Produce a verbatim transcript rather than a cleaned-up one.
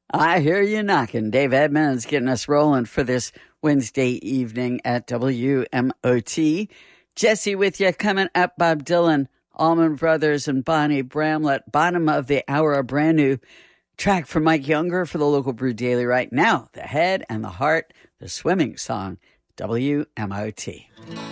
I hear you knocking. Dave Edmonds getting us rolling for this Wednesday evening at W M O T. Jesse with you. Coming up, Bob Dylan, Allman Brothers, and Bonnie Bramlett. Bottom of the hour, a brand new track from Mike Younger for the Local Brew Daily right now. The Head and the Heart, the swimming song, W M O T.